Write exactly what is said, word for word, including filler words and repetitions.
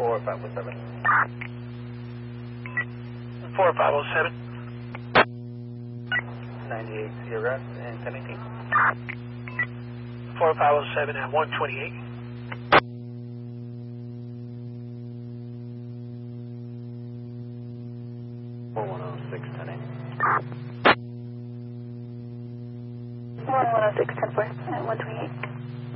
four five oh seven. four five oh seven. ninety-eight Sierra and ten eighteen. four five oh seven and one twenty-eight. four one oh six, ten eight. one one oh six, ten four, and one twenty-eight.